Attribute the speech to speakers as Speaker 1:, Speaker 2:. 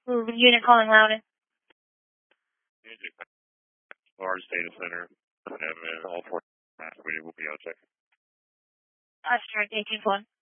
Speaker 1: Unit calling Loudon.
Speaker 2: Large data center, and all four will be on check.
Speaker 1: Direct 18-1.